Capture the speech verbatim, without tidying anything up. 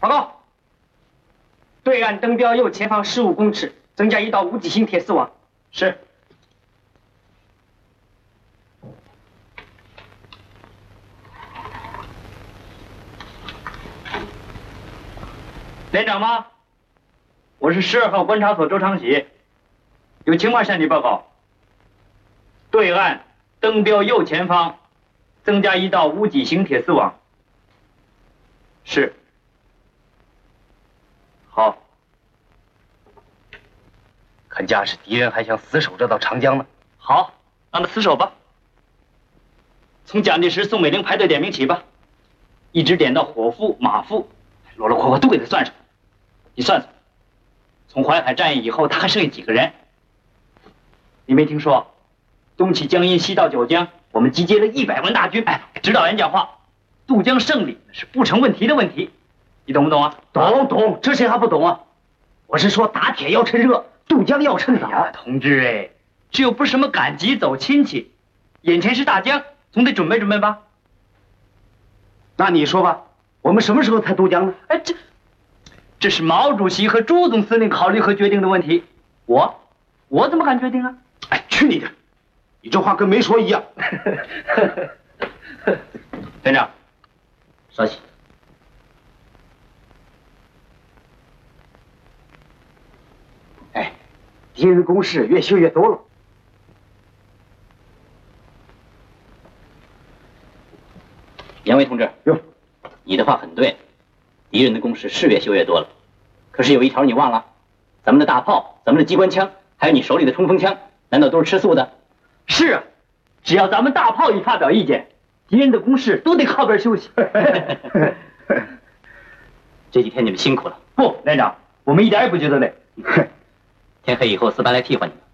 报告，对岸登标右前方十五公尺，增加一道无极星铁丝网。是。连长吗？我是十二号观察所周长喜，有情况向你报告。对岸登标右前方增加一道无脊形铁丝网。是。好。看架势，敌人还想死守这道长江呢。好，让他死守吧。从蒋介石、宋美龄排队点名起吧，一直点到伙夫、马夫，罗罗括括都给他算上。你算算，从淮海战役以后，他还剩下几个人？你没听说，东起江阴，西到九江，我们集结了一百万大军。哎，指导员讲话，渡江胜利是不成问题的问题，你懂不懂啊？懂懂，这谁还不懂啊？我是说，打铁要趁热，渡江要趁早。哎、同志哎，这又不是什么赶集走亲戚，眼前是大江，总得准备准备吧。那你说吧，我们什么时候才渡江呢？哎，这。这是毛主席和朱总司令考虑和决定的问题，我，我怎么敢决定啊？哎，去你的！你这话跟没说一样。连长，稍息。哎，敌人的攻势越修越多了。 杨威同志，哟，你的话很对。敌人的攻势是越修越多了，可是有一条你忘了，咱们的大炮、咱们的机关枪，还有你手里的冲锋枪，难道都是吃素的？ 是啊，只要咱们大炮一发表意见，敌人的攻势都得靠边休息。 这几天你们辛苦了。 不，连长，我们一点也不觉得累。 天黑以后，四班来替换你们，